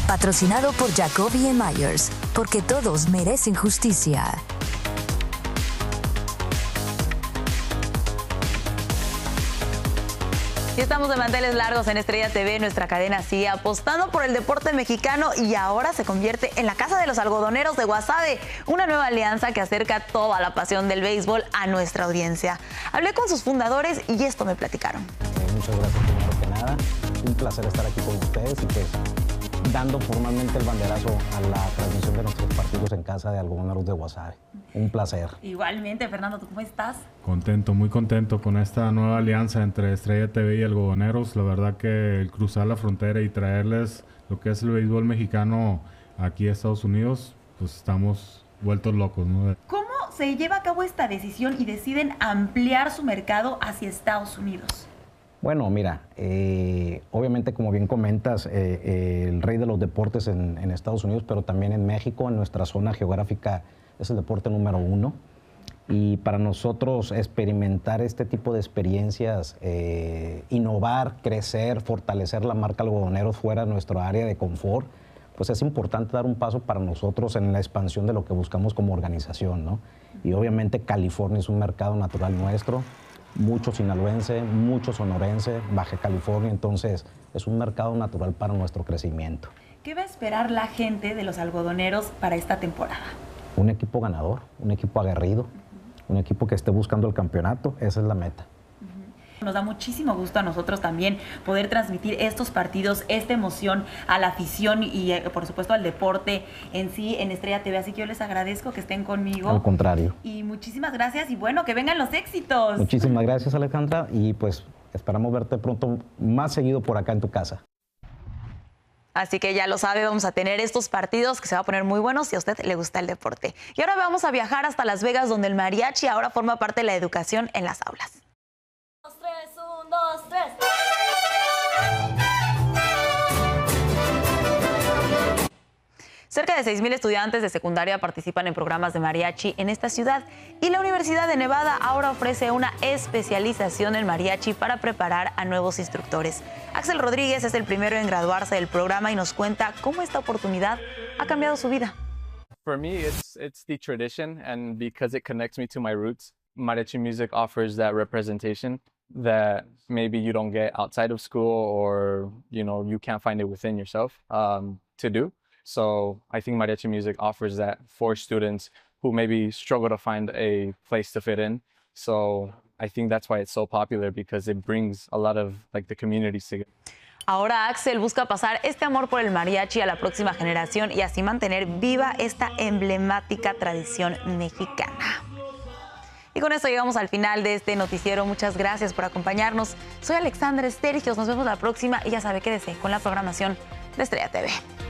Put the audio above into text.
Patrocinado por Jacoby Myers, porque todos merecen justicia. Y estamos de manteles largos en Estrella TV. Nuestra cadena sigue apostando por el deporte mexicano y ahora se convierte en la casa de los algodoneros de Guasave, una nueva alianza que acerca toda la pasión del béisbol a nuestra audiencia. Hablé con sus fundadores y esto me platicaron. Muchas gracias primero que nada. Un placer estar aquí con ustedes y pues dando formalmente el banderazo a la transmisión de nuestros partidos en casa de Algodoneros de Guasave. Un placer. Igualmente, Fernando, ¿tú cómo estás? Contento, muy contento con esta nueva alianza entre Estrella TV y Algodoneros. La verdad que el cruzar la frontera y traerles lo que es el béisbol mexicano aquí a Estados Unidos, pues estamos vueltos locos, ¿no? ¿Cómo se lleva a cabo esta decisión y deciden ampliar su mercado hacia Estados Unidos? Bueno, mira, obviamente como bien comentas, el rey de los deportes en Estados Unidos, pero también en México, en nuestra zona geográfica, es el deporte número 1. Y para nosotros experimentar este tipo de experiencias, innovar, crecer, fortalecer la marca Algodoneros fuera de nuestra área de confort, pues es importante dar un paso para nosotros en la expansión de lo que buscamos como organización, ¿no? Y obviamente California es un mercado natural nuestro, mucho sinaloense, mucho sonorense, Baja California, entonces es un mercado natural para nuestro crecimiento. ¿Qué va a esperar la gente de los algodoneros para esta temporada? Un equipo ganador, un equipo aguerrido, un equipo que esté buscando el campeonato, esa es la meta. Nos da muchísimo gusto a nosotros también poder transmitir estos partidos, esta emoción a la afición y por supuesto al deporte en sí en Estrella TV, así que yo les agradezco que estén conmigo. Al contrario. Y muchísimas gracias y bueno, que vengan los éxitos. Muchísimas gracias, Alejandra, y pues esperamos verte pronto más seguido por acá en tu casa. Así que ya lo sabe, vamos a tener estos partidos que se va a poner muy buenos si a usted le gusta el deporte. Y ahora vamos a viajar hasta Las Vegas, donde el mariachi ahora forma parte de la educación en las aulas. 2, 3, 1, 2, 3. Cerca de 6,000 estudiantes de secundaria participan en programas de mariachi en esta ciudad y la Universidad de Nevada ahora ofrece una especialización en mariachi para preparar a nuevos instructores. Axel Rodríguez es el primero en graduarse del programa y nos cuenta cómo esta oportunidad ha cambiado su vida. For me, it's the tradition, and because it connects me to my roots, mariachi music offers that representation that maybe you don't get outside of school, or you can't find it within yourself to do. So I think mariachi music offers that for students who maybe struggle to find a place to fit in. So I think that's why it's so popular, because it brings a lot of the communities together. Ahora Axel busca pasar este amor por el mariachi a la próxima generación y así mantener viva esta emblemática tradición mexicana. Y con esto llegamos al final de este noticiero. Muchas gracias por acompañarnos. Soy Alexandra Estergios. Nos vemos la próxima y ya sabe, quédese con la programación de Estrella TV.